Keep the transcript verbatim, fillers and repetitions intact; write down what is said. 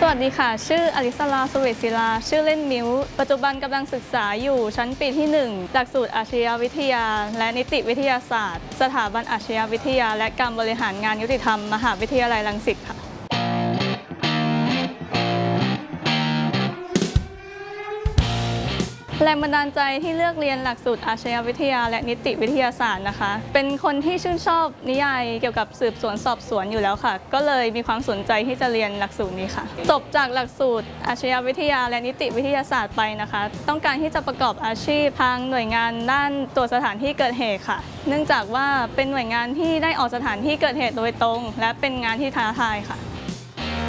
วัสดีค่ะชื่ออลิสลาสเวศิลาชื่อเล่นมิวปัจจุบันกำลังศึกษาอยู่ชั้นปีที่หนึ่งหลักสูตรอาชญาวิทยาและนิติวิทยาศาสตร์สถาบันอาชญาวิทยาและการบริหารงานยุติธรรมมหาวิทยาลัยรังสิตค่ะแรงบันดาลใจที่เลือกเรียนหลักสูตรอาชญาวิทยาและนิติวิทยาศาสตร์นะคะเป็นคนที่ชื่นชอบนิยายเกี่ยวกับสืบสวนสอบสวนอยู่แล้วค่ะก็เลยมีความสนใจที่จะเรียนหลักสูตรนี้ค่ะจบจากหลักสูตรอาชญาวิทยาและนิติวิทยาศาสตร์ไปนะคะต้องการที่จะประกอบอาชีพทางหน่วยงานด้านตรวจสถานที่เกิดเหตุค่ะเนื่องจากว่าเป็นหน่วยงานที่ได้ออกสถานที่เกิดเหตุโดยตรงและเป็นงานที่ท้าทายค่ะ